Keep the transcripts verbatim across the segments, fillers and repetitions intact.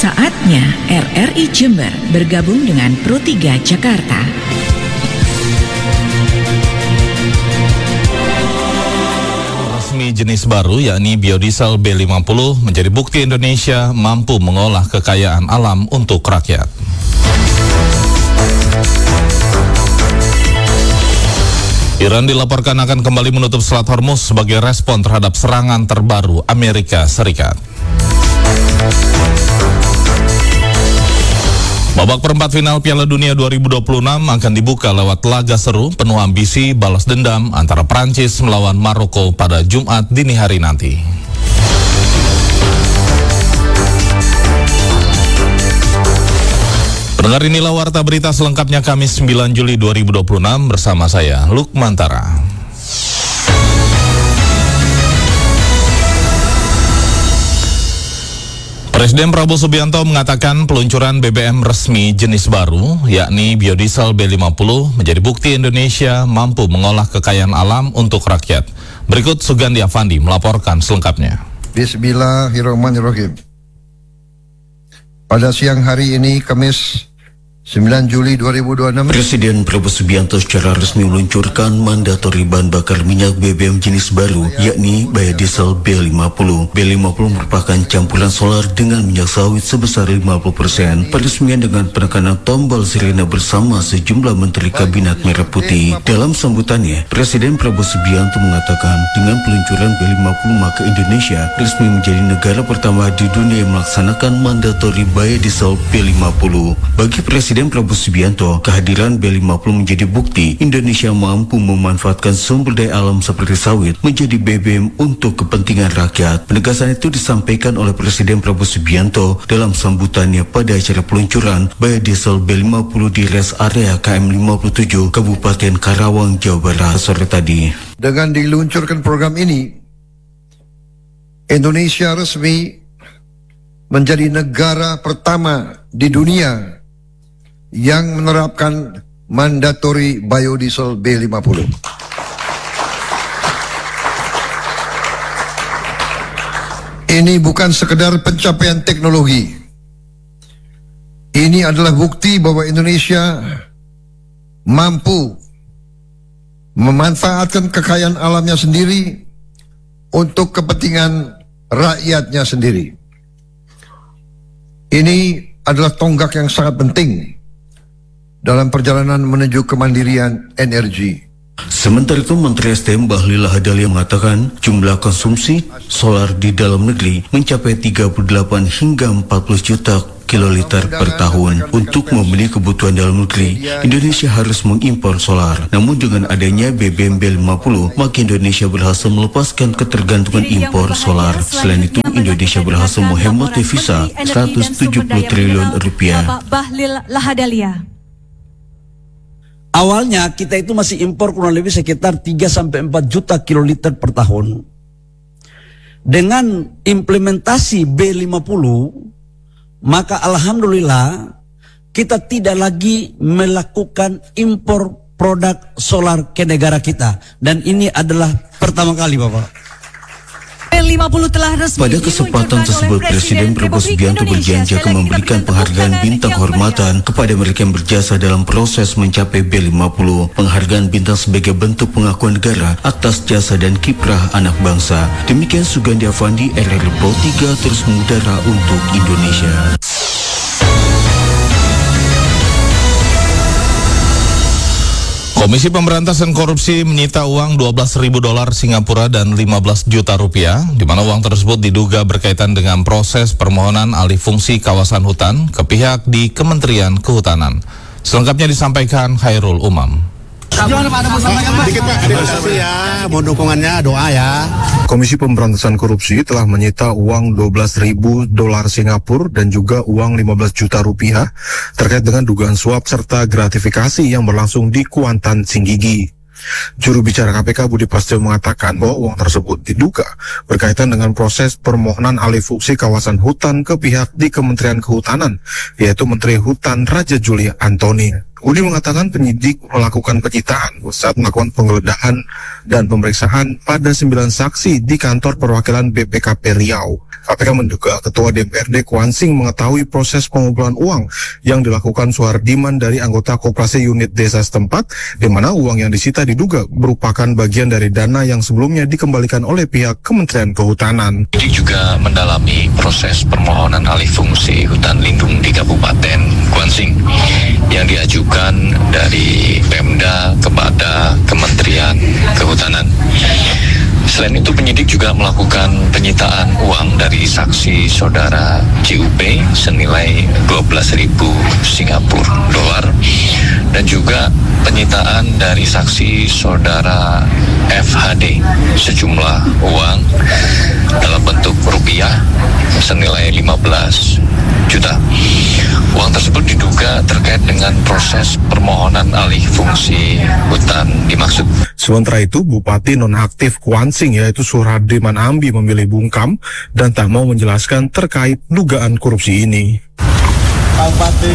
Saatnya R R I Jember bergabung dengan Pro tiga Jakarta. Resmi jenis baru yakni biodiesel B lima puluh menjadi bukti Indonesia mampu mengolah kekayaan alam untuk rakyat. Iran dilaporkan akan kembali menutup Selat Hormuz sebagai respon terhadap serangan terbaru Amerika Serikat. Babak perempat final Piala Dunia dua ribu dua puluh enam akan dibuka lewat laga seru penuh ambisi balas dendam antara Prancis melawan Maroko pada Jumat dini hari nanti. Pendengar, inilah warta berita selengkapnya Kamis sembilan Juli dua ribu dua puluh enam bersama saya Lukmantara. Presiden Prabowo Subianto mengatakan peluncuran B B M resmi jenis baru, yakni biodiesel B lima puluh, menjadi bukti Indonesia mampu mengolah kekayaan alam untuk rakyat. Berikut Sugandi Afandi melaporkan selengkapnya. Bismillahirrahmanirrahim. Pada siang hari ini, Kamis sembilan Juli dua ribu dua puluh enam, Presiden Prabowo Subianto secara resmi meluncurkan mandatori bahan bakar minyak B B M jenis baru, yakni biodiesel B lima puluh. B lima puluh merupakan campuran solar dengan minyak sawit sebesar lima puluh persen. Peresmian dengan penekanan tombol sirene bersama sejumlah Menteri Kabinet Merah Putih. Dalam sambutannya, Presiden Prabowo Subianto mengatakan dengan peluncuran B lima puluh maka Indonesia resmi menjadi negara pertama di dunia yang melaksanakan mandatori biodiesel B lima puluh. Bagi Presiden Presiden Prabowo Subianto, kehadiran B lima puluh menjadi bukti Indonesia mampu memanfaatkan sumber daya alam seperti sawit menjadi B B M untuk kepentingan rakyat. Penegasan itu disampaikan oleh Presiden Prabowo Subianto dalam sambutannya pada acara peluncuran biodiesel B lima puluh di rest area K M lima puluh tujuh Kabupaten Karawang, Jawa Barat sore tadi. Dengan diluncurkan program ini, Indonesia resmi menjadi negara pertama di dunia yang menerapkan mandatori biodiesel B lima puluh. Ini bukan sekedar pencapaian teknologi. Ini adalah bukti bahwa Indonesia mampu memanfaatkan kekayaan alamnya sendiri untuk kepentingan rakyatnya sendiri. Ini adalah tonggak yang sangat penting dalam perjalanan menuju kemandirian energi. Sementara itu, Menteri S D M Bahlil Lahadalia mengatakan jumlah konsumsi solar di dalam negeri mencapai tiga puluh delapan hingga empat puluh juta kiloliter per tahun. Untuk memenuhi kebutuhan dalam negeri, Indonesia harus mengimpor solar. Namun dengan adanya B B M B lima puluh, maka Indonesia berhasil melepaskan ketergantungan impor solar. Selain itu, Indonesia berhasil menghemat devisa seratus tujuh puluh triliun rupiah. Bapak Bahlil Lahadalia. Awalnya kita itu masih impor kurang lebih sekitar tiga sampai empat juta kiloliter per tahun. Dengan implementasi B lima puluh, maka alhamdulillah kita tidak lagi melakukan impor produk solar ke negara kita. Dan ini adalah pertama kali, Bapak. B lima puluh telah resmi. Pada kesempatan tersebut, Presiden Prabowo Subianto berjanji akan memberikan penghargaan bintang kehormatan kepada mereka yang berjasa dalam proses mencapai B lima puluh. Penghargaan bintang sebagai bentuk pengakuan negara atas jasa dan kiprah anak bangsa. Demikian Sugandi Afandi, R R I Pro tiga terus mengudara untuk Indonesia. Komisi Pemberantasan Korupsi menyita uang dua belas ribu dolar Singapura dan lima belas juta rupiah, di mana uang tersebut diduga berkaitan dengan proses permohonan alih fungsi kawasan hutan ke pihak di Kementerian Kehutanan. Selengkapnya disampaikan Khairul Umam. Dikit Pak, terima kasih ya, mohon dukungannya, doa ya. Komisi Pemberantasan Korupsi telah menyita uang dua belas ribu dolar Singapura dan juga uang lima belas juta rupiah terkait dengan dugaan suap serta gratifikasi yang berlangsung di Kuantan, Singgigi. Juru bicara K P K Budi Prasetyo mengatakan bahwa uang tersebut diduga berkaitan dengan proses permohonan alih fungsi kawasan hutan ke pihak di Kementerian Kehutanan, yaitu Menteri Hutan Raja Juli Antoni. Budi mengatakan penyidik melakukan penyitaan saat melakukan penggeledahan dan pemeriksaan pada sembilan saksi di kantor perwakilan B P K P Riau. K P K menduga Ketua D P R D Kwan-Sing mengetahui proses pengumpulan uang yang dilakukan Suhardiman dari anggota koperasi unit desa setempat, di mana uang yang disita diduga merupakan bagian dari dana yang sebelumnya dikembalikan oleh pihak Kementerian Kehutanan. Jadi juga mendalami proses permohonan alih fungsi hutan lindung di Kabupaten Kwan-Sing yang diajukan dari Pemda kepada Kementerian Kehutanan. Selain itu penyidik juga melakukan penyitaan uang dari saksi saudara C U P senilai dua belas ribu Singapura dolar dan juga penyitaan dari saksi saudara F H D sejumlah uang dalam bentuk rupiah senilai lima belas juta. Uang tersebut diduga terkait dengan proses permohonan alih fungsi hutan dimaksud. Sementara itu, Bupati nonaktif Kwan-Sing yaitu Suhardiman Ambi memilih bungkam dan tak mau menjelaskan terkait dugaan korupsi ini. Bupati.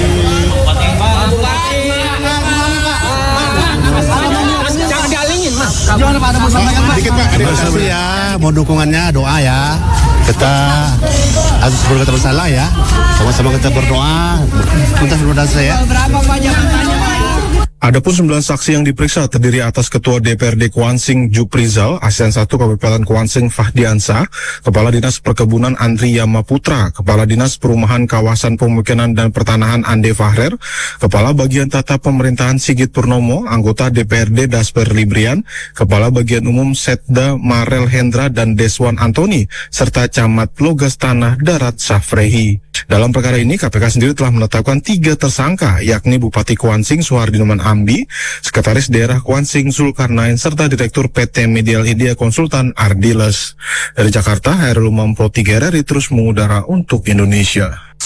Jangan dialingin, Mas. Gimana Pak, ada mau sampaikan Pak? Dikit Pak, terima kasih ya, mohon dukungannya, doa ya. Kita harus berkata bersalah ya, sama-sama kita berdoa, minta semoga saya. Berapa banyak bertanya Pak? Adapun sembilan saksi yang diperiksa terdiri atas Ketua D P R D Kwan-Sing Juprizal, Asian satu Kabupaten Kwan-Sing Fahdiansa, Kepala Dinas Perkebunan Andri Yamaputra, Kepala Dinas Perumahan Kawasan Pemukiman dan Pertanahan Ande Fahrer, Kepala Bagian Tata Pemerintahan Sigit Purnomo, anggota D P R D Dasper Librian, Kepala Bagian Umum Setda Marel Hendra dan Deswan Antoni, serta Camat Logas Tanah Darat Safrehi. Dalam perkara ini, K P K sendiri telah menetapkan tiga tersangka, yakni Bupati Kwan-Sing Suhardiman Ambi, Sekretaris Daerah Kwan-Sing Zulkarnain, serta Direktur P T Medial Idea Konsultan Ardiles. Dari Jakarta, Hairul Umam Pro tiga R R I terus mengudara untuk Indonesia.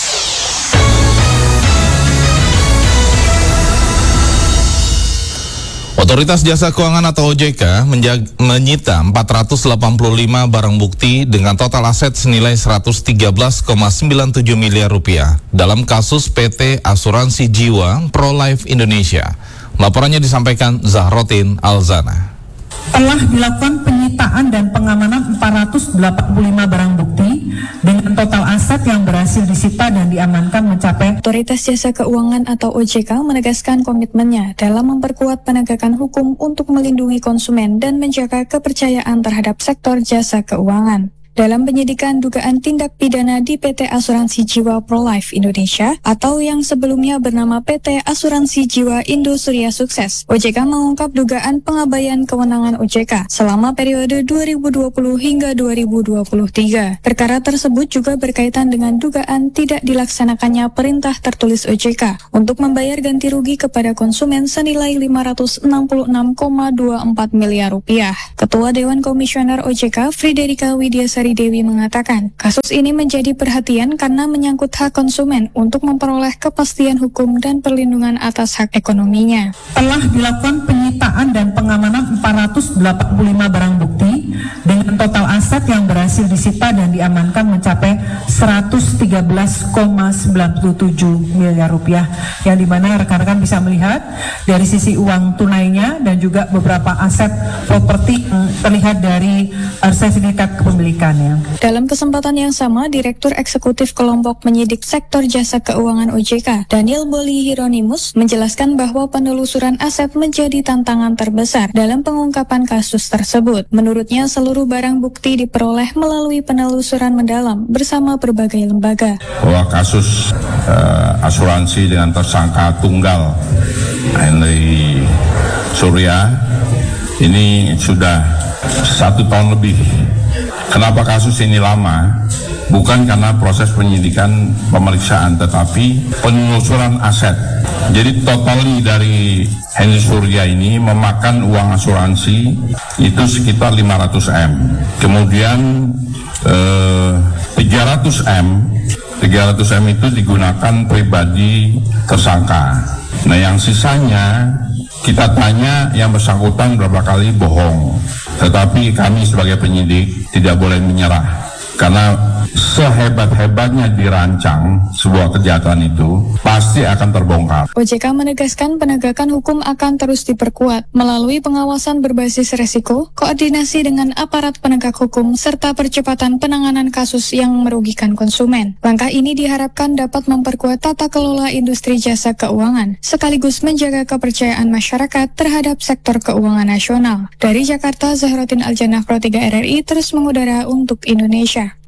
Otoritas Jasa Keuangan atau O J K menjag- menyita empat ratus delapan puluh lima barang bukti dengan total aset senilai seratus tiga belas koma sembilan tujuh miliar rupiah dalam kasus P T Asuransi Jiwa Prolife Indonesia. Laporannya disampaikan Zahrotin Alzana. Telah dilakukan penyitaan dan pengamanan empat ratus delapan puluh lima barang bukti dengan total aset yang berhasil disita dan diamankan mencapai. Otoritas Jasa Keuangan atau O J K menegaskan komitmennya dalam memperkuat penegakan hukum untuk melindungi konsumen dan menjaga kepercayaan terhadap sektor jasa keuangan. Dalam penyidikan dugaan tindak pidana di P T Asuransi Jiwa Prolife Indonesia atau yang sebelumnya bernama P T Asuransi Jiwa Indo Surya Sukses, O J K mengungkap dugaan pengabaian kewenangan O J K selama periode dua ribu dua puluh hingga dua ribu dua puluh tiga. Perkara tersebut juga berkaitan dengan dugaan tidak dilaksanakannya perintah tertulis O J K untuk membayar ganti rugi kepada konsumen senilai lima ratus enam puluh enam koma dua empat miliar rupiah. Ketua Dewan Komisioner O J K Friderika Widyasari Dewi mengatakan, kasus ini menjadi perhatian karena menyangkut hak konsumen untuk memperoleh kepastian hukum dan perlindungan atas hak ekonominya. Telah dilakukan penyitaan dan pengamanan empat ratus delapan puluh lima barang bukti dengan total aset yang berhasil disita dan diamankan mencapai seratus tiga belas koma sembilan tujuh miliar rupiah, yang dimana rekan-rekan bisa melihat dari sisi uang tunainya dan juga beberapa aset properti terlihat dari uh, sertifikat kepemilikan. Dalam kesempatan yang sama, Direktur Eksekutif Kelompok Penyidik Sektor Jasa Keuangan O J K, Daniel Boli Hieronymus, menjelaskan bahwa penelusuran aset menjadi tantangan terbesar dalam pengungkapan kasus tersebut. Menurutnya, seluruh barang bukti diperoleh melalui penelusuran mendalam bersama berbagai lembaga. Bahwa kasus uh, asuransi dengan tersangka tunggal Henry Surya ini sudah satu tahun lebih. Kenapa kasus ini lama? Bukan karena proses penyidikan pemeriksaan, tetapi penelusuran aset. Jadi totali dari Henry Surya ini memakan uang asuransi itu sekitar lima ratus M. Kemudian eh, tiga ratus M, tiga ratus M itu digunakan pribadi tersangka. Nah, yang sisanya kita tanya yang bersangkutan berapa kali bohong. Tetapi kami sebagai penyidik tidak boleh menyerah. Karena sehebat-hebatnya dirancang sebuah kejahatan itu pasti akan terbongkar. O J K menegaskan penegakan hukum akan terus diperkuat melalui pengawasan berbasis resiko, koordinasi dengan aparat penegak hukum, serta percepatan penanganan kasus yang merugikan konsumen. Langkah ini diharapkan dapat memperkuat tata kelola industri jasa keuangan, sekaligus menjaga kepercayaan masyarakat terhadap sektor keuangan nasional. Dari Jakarta, Zahrotin Aljannah, Pro tiga R R I terus mengudara untuk Indonesia.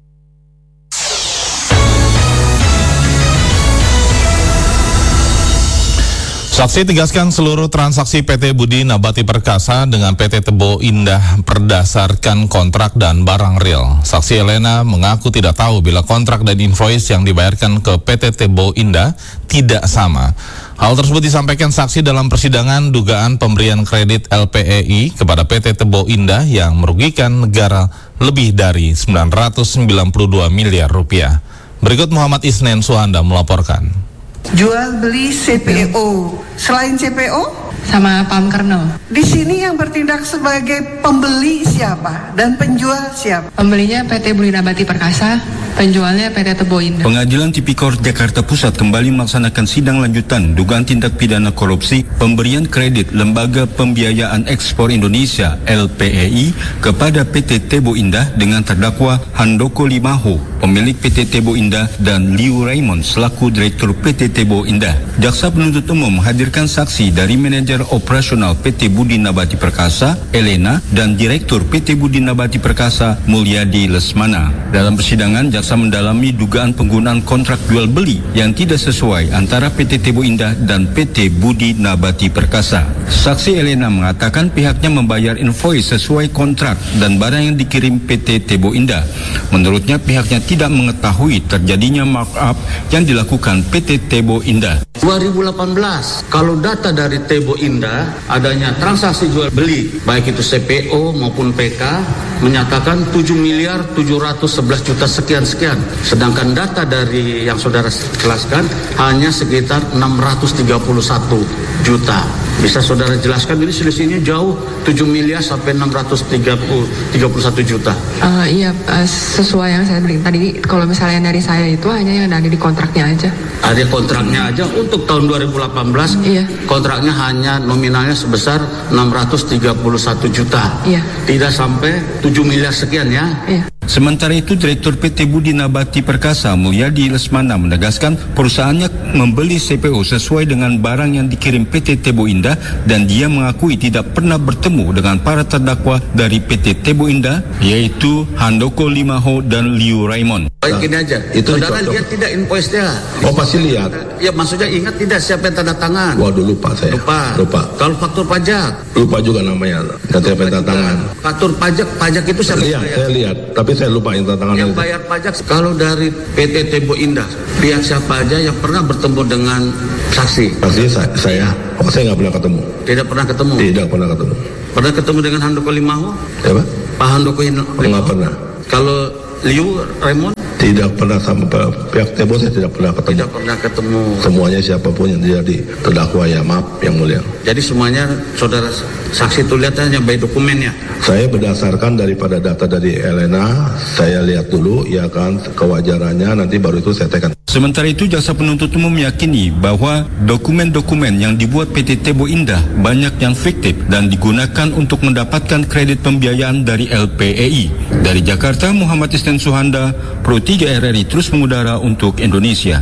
Saksi tegaskan seluruh transaksi P T Budi Nabati Perkasa dengan P T Tebo Indah berdasarkan kontrak dan barang real. Saksi Elena mengaku tidak tahu bila kontrak dan invoice yang dibayarkan ke P T Tebo Indah tidak sama. Hal tersebut disampaikan saksi dalam persidangan dugaan pemberian kredit L P E I kepada P T Tebo Indah yang merugikan negara lebih dari sembilan ratus sembilan puluh dua miliar rupiah. Berikut Muhammad Isnen Suhanda melaporkan. Jual beli C P O. Selain C P O? Sama palm kernel. Di sini yang bertindak sebagai pembeli siapa dan penjual siapa? Pembelinya P T Budi Nabati Perkasa, penjualnya P T Tebo Indah. Pengadilan Tipikor Jakarta Pusat kembali melaksanakan sidang lanjutan dugaan tindak pidana korupsi pemberian kredit Lembaga Pembiayaan Ekspor Indonesia L P E I kepada P T Tebo Indah dengan terdakwa Handoko Limaho, pemilik P T Tebo Indah, dan Liu Raymond selaku Direktur P T Tebo Indah. Jaksa penuntut umum menghadirkan saksi dari manajer operasional P T Budi Nabati Perkasa, Elena, dan Direktur P T Budi Nabati Perkasa, Mulyadi Lesmana. Dalam persidangan, jaksa mendalami dugaan penggunaan kontrak jual beli yang tidak sesuai antara P T Tebo Indah dan P T Budi Nabati Perkasa. Saksi Elena mengatakan pihaknya membayar invoice sesuai kontrak dan barang yang dikirim P T Tebo Indah. Menurutnya pihaknya tidak mengetahui terjadinya markup yang dilakukan P T Tebo Indah. dua ribu delapan belas, kalau data dari Tebo Indah adanya transaksi jual beli baik itu C P O maupun P K menyatakan tujuh miliar tujuh ratus sebelas juta sekian sekian, sedangkan data dari yang saudara jelaskan hanya sekitar enam ratus tiga puluh satu juta. Bisa saudara jelaskan ini selisihnya jauh tujuh miliar sampai enam ratus tiga puluh satu juta. Uh, iya, uh, sesuai yang saya bilang tadi, kalau misalnya dari saya itu hanya yang ada di kontraknya aja. Ada kontraknya aja untuk tahun dua ribu delapan belas, iya. Kontraknya hanya nominalnya sebesar enam ratus tiga puluh satu juta. Iya. Tidak sampai tujuh miliar sekian ya. Iya. Sementara itu, Direktur P T Budi Nabati Perkasa, Mulyadi Lesmana, menegaskan perusahaannya membeli C P O sesuai dengan barang yang dikirim P T Tebo Indah dan dia mengakui tidak pernah bertemu dengan para terdakwa dari P T Tebo Indah, yaitu Handoko Limaho dan Liu Raymond. Baik, ini aja. Itu saudara lihat tidak invoice-nya? Oh, pasti lihat. Ya, maksudnya ingat tidak siapa yang tanda tangan? Waduh, lupa saya. Lupa. Lupa. Kalau faktur pajak? Lupa juga namanya. Dan siapa yang tanda tangan? Faktur pajak, pajak itu siapa? Lihat, saya lihat. Tapi saya lupa yang tanda tangan. Yang itu. bayar pajak, kalau dari P T Tebo Indah, pihak siapa aja yang pernah bertemu dengan saksi? Saksi saya. saya. Oh, saya nggak pernah ketemu. Tidak pernah ketemu? Tidak pernah ketemu. Pernah ketemu dengan Handoko Limaho? Siapa? Pak Handoko Limaho? Nggak pernah. Kalau Liu Raymond? Tidak pernah sama pihak Tebo, saya tidak pernah ketemu. Tidak pernah ketemu. Semuanya siapapun yang jadi terdakwa, ya maaf yang mulia. Jadi semuanya saudara saksi itu lihat hanya by dokumennya. Saya berdasarkan daripada data dari Elena, saya lihat dulu ya kan kewajarannya, nanti baru itu saya tekan. Sementara itu, jaksa penuntut umum meyakini bahwa dokumen-dokumen yang dibuat P T Tebo Indah banyak yang fiktif dan digunakan untuk mendapatkan kredit pembiayaan dari L P E I. Dari Jakarta, Muhammad Isnen Suhanda, Pro tiga R R I terus mengudara untuk Indonesia.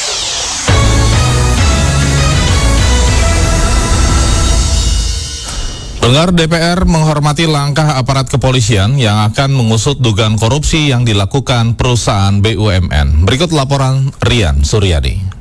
Pendengar, D P R menghormati langkah aparat kepolisian yang akan mengusut dugaan korupsi yang dilakukan perusahaan B U M N. Berikut laporan Rian Suryadi.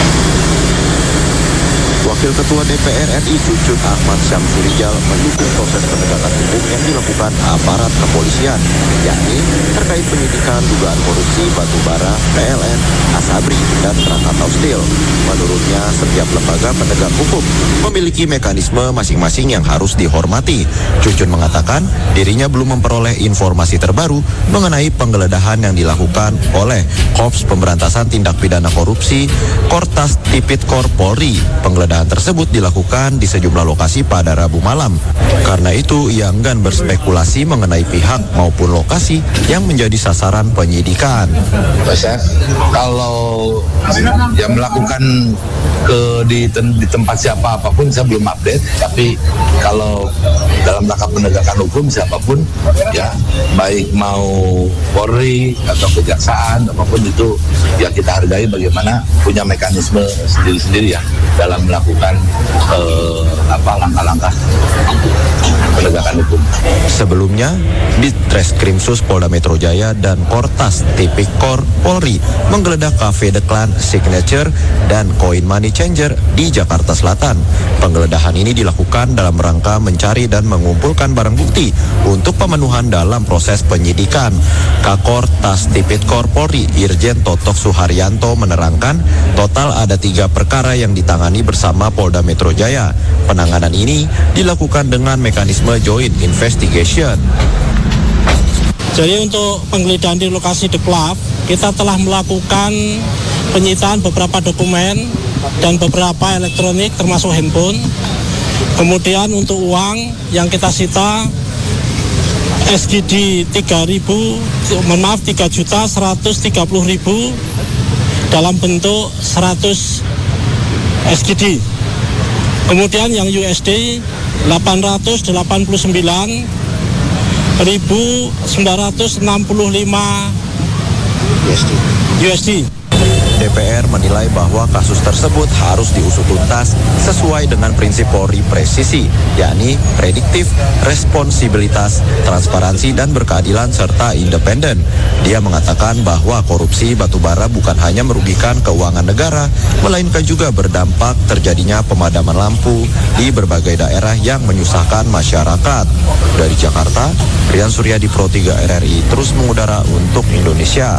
Wakil Ketua D P R R I Cucut Ahmad Syamsurijal mendukung proses penegakan hukum yang dilakukan aparat kepolisian, yakni terkait penyidikan dugaan korupsi batubara, P L N, Asabri, dan Krakatau Steel. Menurutnya, setiap lembaga penegak hukum memiliki mekanisme masing-masing yang harus dihormati. Cucut mengatakan dirinya belum memperoleh informasi terbaru mengenai penggeledahan yang dilakukan oleh Korps Pemberantasan Tindak Pidana Korupsi Kortas Tipikor Polri. Penggeledahan Penggeledahan tersebut dilakukan di sejumlah lokasi pada Rabu malam. Karena itu, ia enggan berspekulasi mengenai pihak maupun lokasi yang menjadi sasaran penyidikan. Saya kalau yang melakukan ke di, di tempat siapa apapun saya belum update, tapi kalau dalam rangka penegakan hukum siapapun ya, baik mau Polri atau Kejaksaan apapun itu ya kita hargai bagaimana punya mekanisme sendiri-sendiri ya dalam melakukan eh, apa langkah-langkah penegakan hukum. Sebelumnya, Ditreskrimsus Polda Metro Jaya dan Kortas Tipikor Polri menggeledah Cafe The Clan Signature dan Coin Money Changer di Jakarta Selatan. Penggeledahan ini dilakukan dalam rangka mencari dan mengumpulkan barang bukti untuk pemenuhan dalam proses penyidikan. Kakor Tas Tipikor Polri Irjen Totok Suharyanto menerangkan total ada tiga perkara yang ditangani bersama Polda Metro Jaya. Penanganan ini dilakukan dengan mekanisme joint investigation. Jadi untuk penggeledahan di lokasi The Club, kita telah melakukan penyitaan beberapa dokumen dan beberapa elektronik termasuk handphone. Kemudian untuk uang yang kita sita S G D tiga ribu, mohon maaf tiga juta seratus tiga puluh ribu dalam bentuk seratus S G D. Kemudian yang U S D delapan ratus delapan puluh sembilan ribu sembilan ratus enam puluh lima U S D. D P R menilai bahwa kasus tersebut harus diusut tuntas sesuai dengan prinsip Polri presisi, yakni prediktif, responsibilitas, transparansi, dan berkeadilan serta independen. Dia mengatakan bahwa korupsi batubara bukan hanya merugikan keuangan negara, melainkan juga berdampak terjadinya pemadaman lampu di berbagai daerah yang menyusahkan masyarakat. Dari Jakarta, Rian Suryadi Pro tiga R R I terus mengudara untuk Indonesia.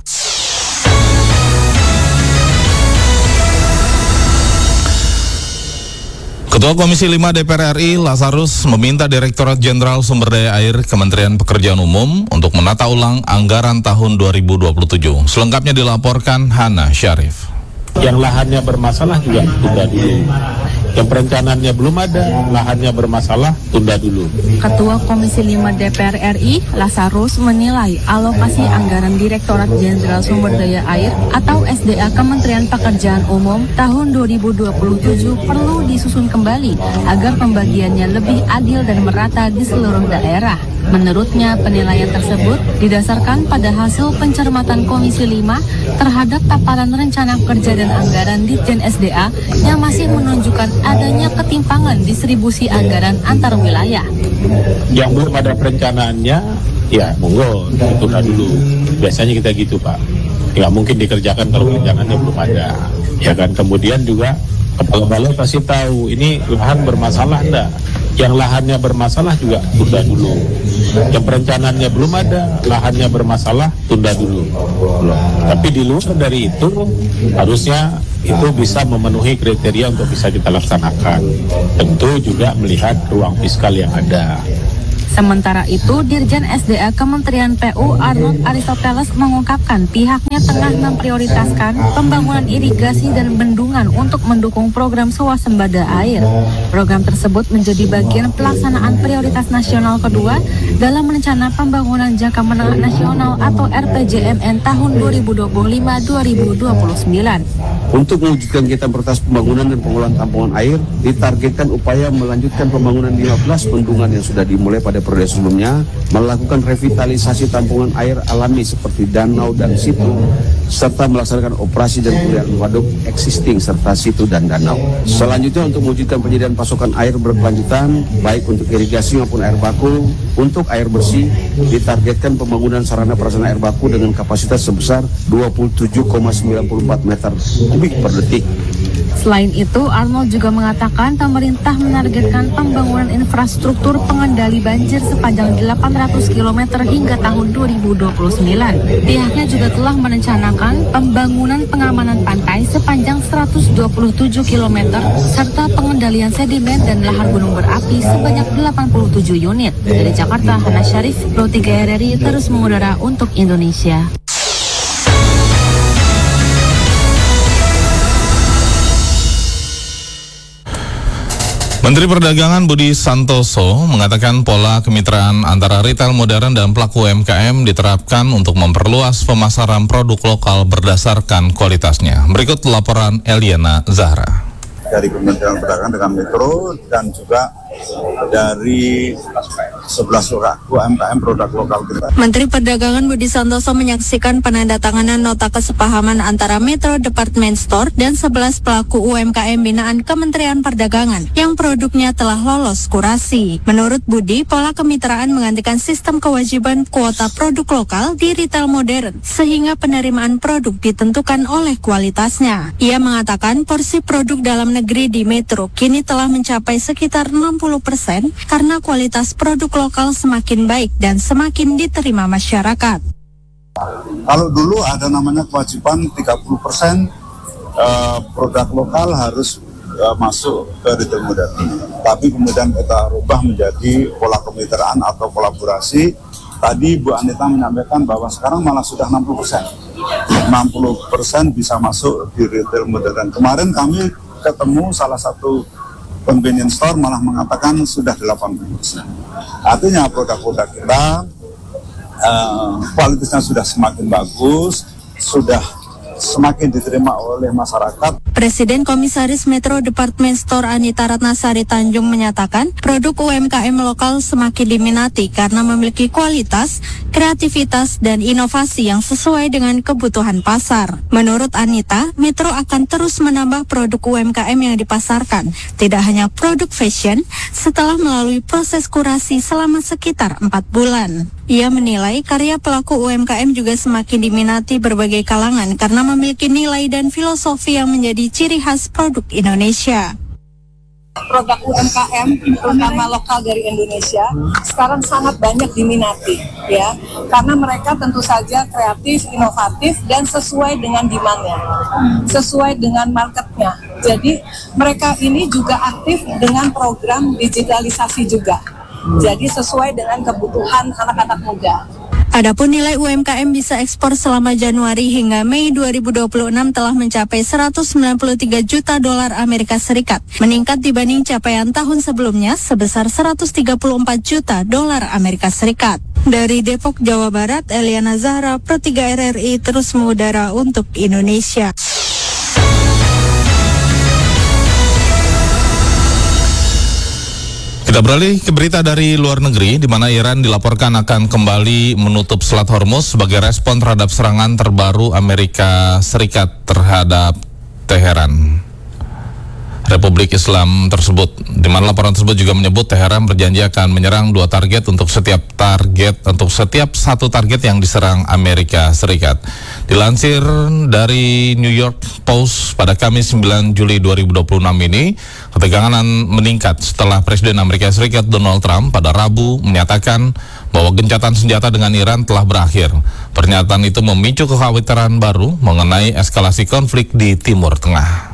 Ketua Komisi lima D P R R I, Lazarus, meminta Direktorat Jenderal Sumber Daya Air Kementerian Pekerjaan Umum untuk menata ulang anggaran tahun dua ribu dua puluh tujuh. Selengkapnya dilaporkan Hana Syarif. Yang lahannya bermasalah juga tunda dulu. Yang perencanaannya belum ada, lahannya bermasalah, tunda dulu. Ketua Komisi lima D P R R I, Lazarus, menilai alokasi anggaran Direktorat Jenderal Sumber Daya Air atau S D A Kementerian Pekerjaan Umum tahun dua ribu dua puluh tujuh perlu disusun kembali agar pembagiannya lebih adil dan merata di seluruh daerah. Menurutnya, penilaian tersebut didasarkan pada hasil pencermatan Komisi lima terhadap taparan rencana kerja dan anggaran Ditjen S D A yang masih menunjukkan adanya ketimpangan distribusi anggaran antar wilayah. Yang belum ada perencanaannya, ya monggo ditunda dulu. Biasanya kita gitu, Pak. Nggak mungkin dikerjakan kalau perencanaannya belum ada. Ya kan, kemudian juga kepala balai pasti tahu ini lahan bermasalah enggak. Yang lahannya bermasalah juga tunda dulu. Yang perencanaannya belum ada, lahannya bermasalah, tunda dulu. Tapi di luar dari itu, harusnya itu bisa memenuhi kriteria untuk bisa kita laksanakan. Tentu juga melihat ruang fiskal yang ada. Sementara itu, Dirjen S D A Kementerian P U Arnold Aristoteles mengungkapkan pihaknya tengah memprioritaskan pembangunan irigasi dan bendungan untuk mendukung program swasembada air. Program tersebut menjadi bagian pelaksanaan prioritas nasional kedua dalam rencana pembangunan jangka menengah nasional atau R P J M N tahun dua ribu dua puluh lima sampai dua ribu dua puluh sembilan. Untuk mewujudkan kegiatan prioritas pembangunan dan pengelolaan tampungan air, ditargetkan upaya melanjutkan pembangunan lima belas bendungan yang sudah dimulai pada periode sebelumnya, melakukan revitalisasi tampungan air alami seperti danau dan situ, serta melaksanakan operasi dan pemeliharaan waduk existing serta situ dan danau. Selanjutnya, untuk mewujudkan penyediaan pasokan air berkelanjutan, baik untuk irigasi maupun air baku, untuk air bersih, ditargetkan pembangunan sarana prasarana air baku dengan kapasitas sebesar dua puluh tujuh koma sembilan empat meter kubik per detik. Selain itu, Arnold juga mengatakan pemerintah menargetkan pembangunan infrastruktur pengendali banjir sepanjang delapan ratus kilometer hingga tahun dua ribu dua puluh sembilan. Pihaknya juga telah merencanakan pembangunan pengamanan pantai sepanjang seratus dua puluh tujuh kilometer serta pengendalian sedimen dan lahar gunung berapi sebanyak delapan puluh tujuh unit. Dari Jakarta, Hana Syarif, Pro tiga R R I terus mengudara untuk Indonesia. Menteri Perdagangan Budi Santoso mengatakan pola kemitraan antara retail modern dan pelaku U M K M diterapkan untuk memperluas pemasaran produk lokal berdasarkan kualitasnya. Berikut laporan Eliana Zahra. Dari Kementerian Perdagangan dengan Metro dan juga dari sebelas U M K M produk lokal kita. Menteri Perdagangan Budi Santoso menyaksikan penandatanganan nota kesepahaman antara Metro Department Store dan sebelas pelaku U M K M binaan Kementerian Perdagangan yang produknya telah lolos kurasi. Menurut Budi, pola kemitraan menggantikan sistem kewajiban kuota produk lokal di retail modern sehingga penerimaan produk ditentukan oleh kualitasnya. Ia mengatakan porsi produk dalam negeri di Metro kini telah mencapai sekitar enam puluh persen karena kualitas produk lokal semakin baik dan semakin diterima masyarakat. Kalau dulu ada namanya kewajiban tiga puluh persen uh, produk lokal harus uh, masuk ke retail modern. Tapi kemudian kita rubah menjadi pola kemitraan atau kolaborasi. Tadi Bu Anita menyampaikan bahwa sekarang malah sudah enam puluh persen. enam puluh persen bisa masuk di retail modern. Kemarin kami ketemu salah satu convenience store malah mengatakan sudah delapan puluh persen. Artinya produk-produk kita uh, kualitasnya sudah semakin bagus, sudah semakin diterima oleh masyarakat. Presiden Komisaris Metro Department Store Anita Ratnasari Tanjung menyatakan produk U M K M lokal semakin diminati karena memiliki kualitas, kreativitas, dan inovasi yang sesuai dengan kebutuhan pasar. Menurut Anita, Metro akan terus menambah produk U M K M yang dipasarkan, tidak hanya produk fashion, setelah melalui proses kurasi selama sekitar empat bulan. Ia menilai karya pelaku U M K M juga semakin diminati berbagai kalangan karena memiliki nilai dan filosofi yang menjadi ciri khas produk Indonesia. Produk U M K M, terutama lokal dari Indonesia, sekarang sangat banyak diminati, ya, karena mereka tentu saja kreatif, inovatif, dan sesuai dengan demand-nya, sesuai dengan marketnya. Jadi mereka ini juga aktif dengan program digitalisasi juga. Jadi sesuai dengan kebutuhan anak-anak muda. Adapun nilai U M K M bisa ekspor selama Januari hingga Mei dua ribu dua puluh enam telah mencapai seratus sembilan puluh tiga juta dolar Amerika Serikat, meningkat dibanding capaian tahun sebelumnya sebesar seratus tiga puluh empat juta dolar Amerika Serikat. Dari Depok, Jawa Barat, Eliana Zahra, Pro tiga R R I terus mengudara untuk Indonesia. Kita beralih ke berita dari luar negeri, di mana Iran dilaporkan akan kembali menutup Selat Hormuz sebagai respon terhadap serangan terbaru Amerika Serikat terhadap Teheran. Republik Islam tersebut, di mana laporan tersebut juga menyebut Teheran berjanji akan menyerang dua target untuk setiap target untuk setiap satu target yang diserang Amerika Serikat. Dilansir dari New York Post pada Kamis sembilan Juli dua ribu dua puluh enam ini, ketegangan meningkat setelah Presiden Amerika Serikat Donald Trump pada Rabu menyatakan bahwa gencatan senjata dengan Iran telah berakhir. Pernyataan itu memicu kekhawatiran baru mengenai eskalasi konflik di Timur Tengah.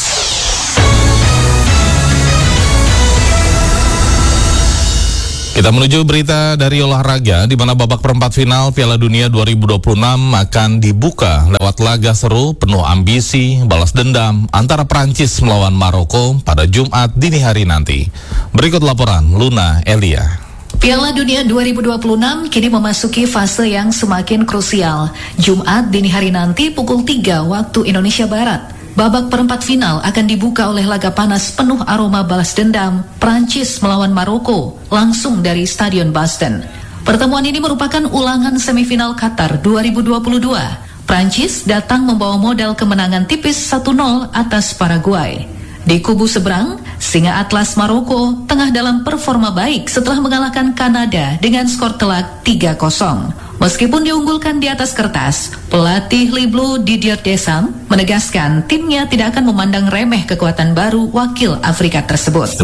Kita menuju berita dari olahraga, di mana babak perempat final Piala Dunia dua ribu dua puluh enam akan dibuka lewat laga seru penuh ambisi balas dendam antara Prancis melawan Maroko pada Jumat dini hari nanti. Berikut laporan Luna Elia. Piala Dunia dua ribu dua puluh enam kini memasuki fase yang semakin krusial. Jumat dini hari nanti pukul tiga waktu Indonesia Barat. Babak perempat final akan dibuka oleh laga panas penuh aroma balas dendam Prancis melawan Maroko langsung dari Stadion Boston. Pertemuan ini merupakan ulangan semifinal Qatar dua ribu dua puluh dua. Prancis datang membawa modal kemenangan tipis satu nol atas Paraguay. Di kubu seberang, Singa Atlas Maroko tengah dalam performa baik setelah mengalahkan Kanada dengan skor telak tiga kosong. Meskipun diunggulkan di atas kertas, pelatih Les Bleus Didier Deschamps menegaskan timnya tidak akan memandang remeh kekuatan baru wakil Afrika tersebut.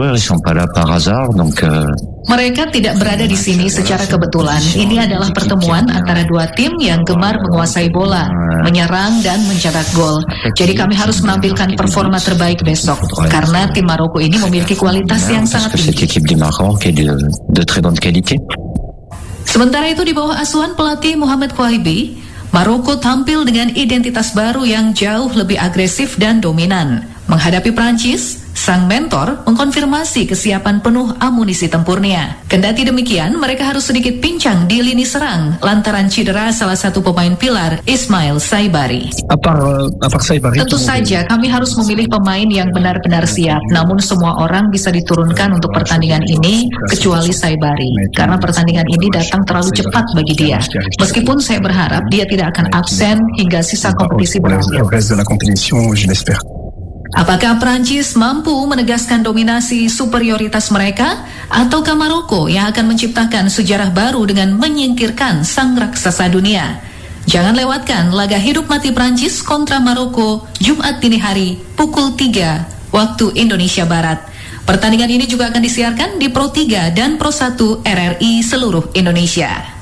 Mereka tidak berada di sini secara kebetulan. Ini adalah pertemuan antara dua tim yang gemar menguasai bola, menyerang dan mencetak gol. Jadi kami harus menampilkan performa terbaik besok, karena tim Maroko ini memiliki kualitas yang sangat tinggi. Sementara itu di bawah asuhan pelatih Mohamed Kouaibi, Maroko tampil dengan identitas baru yang jauh lebih agresif dan dominan. Menghadapi Prancis, Sang mentor mengkonfirmasi kesiapan penuh amunisi tempurnya. Kendati demikian, mereka harus sedikit pincang di lini serang lantaran cedera salah satu pemain pilar, Ismail Saibari. Tentu saja kami harus memilih pemain yang benar-benar siap, namun semua orang bisa diturunkan untuk pertandingan ini kecuali Saibari, karena pertandingan ini datang terlalu cepat bagi dia. Meskipun saya berharap dia tidak akan absen hingga sisa kompetisi berakhir. Apakah Prancis mampu menegaskan dominasi superioritas mereka, ataukah Maroko yang akan menciptakan sejarah baru dengan menyingkirkan sang raksasa dunia? Jangan lewatkan laga hidup mati Prancis kontra Maroko Jumat dini hari pukul tiga waktu Indonesia Barat. Pertandingan ini juga akan disiarkan di Pro tiga dan Pro satu R R I seluruh Indonesia.